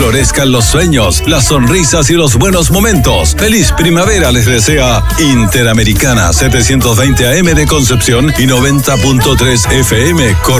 florezcan los sueños, las sonrisas y los buenos momentos. Feliz primavera les desea Interamericana, 720 AM de Concepción y 90.3 FM Córdoba.